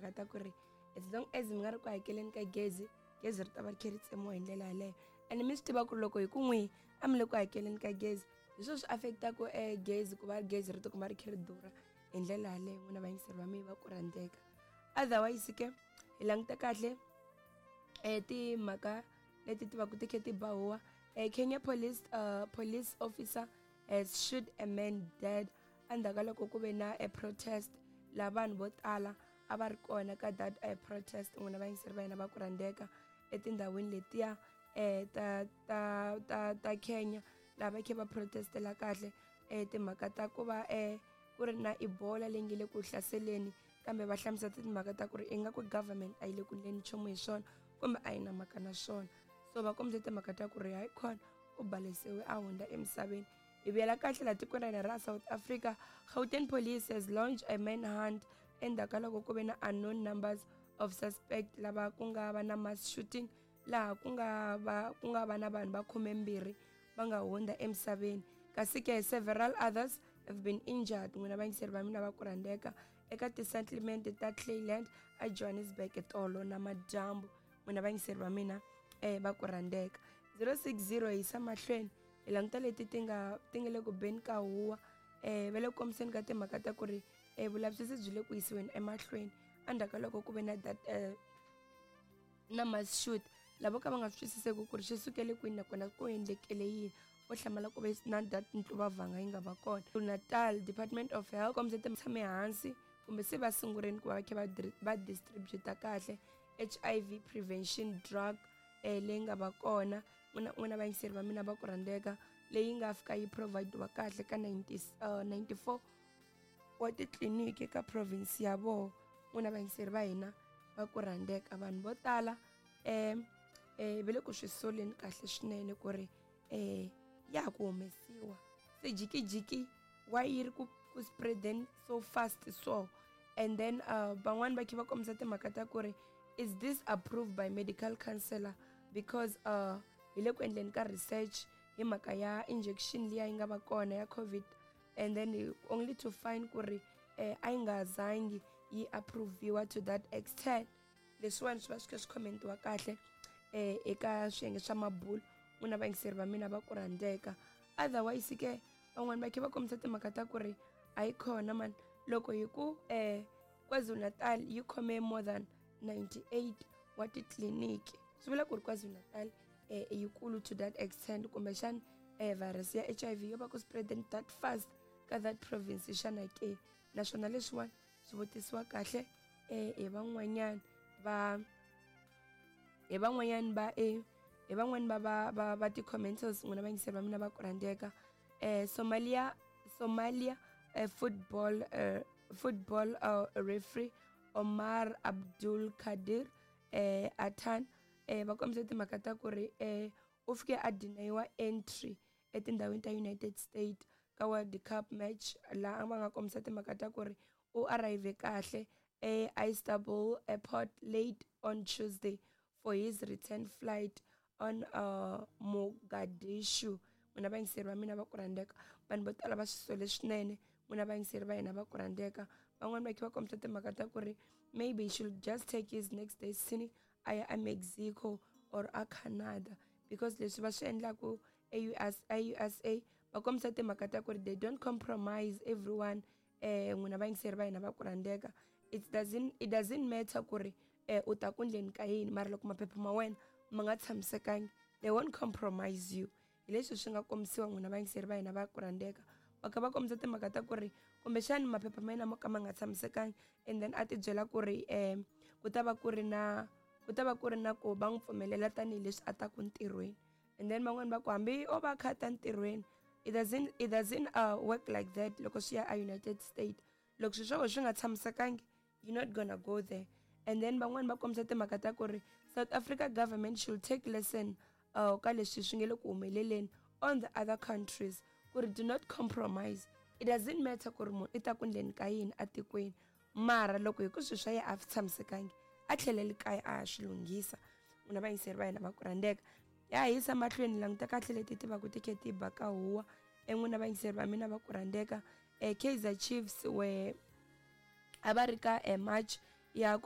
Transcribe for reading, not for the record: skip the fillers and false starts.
timhaka ta ku ri as long as mi nga ri ku hakeleni ka gezi ri ta va ri kha ri tsemiwa hi ndlela yaleyo. And mi swi tiva ku ri loko hi ku n'wihi a mi le ku hakeleni ka gezi hi swona swi affect-aku gezi ku va gezi ri tikuma ri kha ri durha hi ndlela yaleyo n'wina vayingiseri va mina va ku rhandzeka. Otherwise ke hi languta kahle timhaka leti ti va ku ti kha ti bahuwa. Kenya police officer has shot a man dead endzhaku ka loko ku ve na protest la vanhu vo tala a va ri kona ka that protest n'wina vayingiseri va hina va ku rhandzeka etindhawini letiya ta Kenya laha va kha va protestela kahle timhaka ta ku va ku ri na Ebola leyi nge le ku hlaseleni kambe va hlamusela timhaka ta ku ri ingaku government a yi le ku endleni nchumu hi swona kumbe a yi na mhaka na swona. So va kombise timhaka ta ku ri hayi khona u balesiwe a hundza emisaveni. Hi vuyela kahle laha tikweni ra hina ra South Africa. Gauteng police has launched a manhunt endzhaku ka loko ku ve na unknown numbers of suspect lava ku nga va na mass shooting laha ku nga va na vanhu va 12 va nga hundza emisaveni kasi ke several others have been injured n'wina vayingiseri va mina va ku rhandzeka eka ti-settlement ta Clayland eJohannesburg tolo namadyambu n'wina vayingiseri va mina va ku rhandzeka. 060 hi yisa mahlweni hi languta leti ti nga le ku beni ka huwa va le ku kombiseni ka timhaka ta ku ri vulavisisi byi le ku yisiweni emahlweni endzhaku ka loko ku ve na that na mass shoot lavo ka va nga swi twisiseki ku ri xi sukele kwini nakona ku endlekele yini vo hlamala ku ve na that ntluvavhanga yi nga va kona. Natal Department of Health kombise tshame hansi kumbe se va sungurile ku va kha va distributa kahle HIV prevention drug leyi nga va kona n'wina vayingiseri va mina va ku rhandzeka leyi nga fika yi provide-wa kahle ka 94 wa titliniki ka province ya vona n'wina vayingiseri va hina va ku rhandzeka. Vanhu vo tala va le ku swi soleni kahle swinene ku ri ya ku humesiwa se jikijiki wa yi ri ku spreading so fast so and then van'wani va kha va kombisa timhaka ta ku ri is this approved by medical counselor because hi le ku endleni ka research hi mhaka ya injection liya yi nga va kona ya COVID and then only to find ku ri a yi nga zangi yi approviwa to that extent. Leswiwani swi va swi kha swi commentiwa kahle eka swiyenge swa mabulu n'wina vayingiseri va mina va ku rhandzeka. Otherwise ke van'wani va kha va kombisa timhaka ta ku ri a yi khona mani loko hi ku KwaZulu-Natal yi khome more than 98 wa titliniki swi vula ku ri KwaZulu-Natal yikulu to that extent kumbexani virus ya HIV yo va ku spreading that fast ka that province xana ke naswona leswiwani swi vutisiwa kahle van'wanyani va ti-commenters n'wina vayingiseri va mina va ku rhandzeka. Somalia football referee Omar Abdul Kadir Atan va kombise timhaka ta ku ri u fike a deniwa entry etindhawini ta United States ka World Cup match laha va nga kombisa timhaka ta ku ri u arrive kahle Istanbul airport late on Tuesday for his return flight on Mogadishu n'wina vayingiseri va mina va ku rhandzeka. Vanhu vo tala va swi sole swinene n'wina vayingiseri va hina va ku rhandzeka. Van'wani va kha va kombisa timhaka ta ku ri maybe he should just take his next destiny a ya eMexico or a Canada because leswi va swi endlaku USA va kombisa timhaka ta ku ri they don't compromise everyone n'wina vayingiseri va hina va ku rhandzeka. It doesn't matter ku ri u ta ku ndleni ka yini mara loko maphepha ma wena ma nga tshamisekangi they won't compromise you. Hi leswi swi nga kombisiwa n'wina vayingiseri va hina va ku rhandzeka va kha va kombisa timhaka ta ku ri kumbexani maphepha ma yena mo ka ma nga tshamisekangi and then a ti byela ku ri ku ta va ku ri na ku va n'wi pfumelela tanihileswi a ta ku ntirhweni and then van'wani va ku hambi o va kha ta ntirhweni it doesn't work like that loko swi ya United States loko swi swa swi nga tshamisekangi you're not gonna go there. And then van'wani va kombisa timhaka ta ku ri South Africa government should take lesson ka leswi swi nge le ku humeleleni on the other countries ku ri do not compromise. It doesn't matter ku ri munhu i ta ku ndleni ka yini atikweni mara loko hi ku swi swa ye a swi tshamisekangi a tlheleli kaya a ya swi lunghisa n'wina vayingiseri va hina va ku rhandzeka. Ya hisa mahlweni languta kahle leti ti va ku ti kha ti ba ka huwa n'wina vayingiseri va mina va ku rhandzeka. Kaizer Chiefs a va ri ka match ya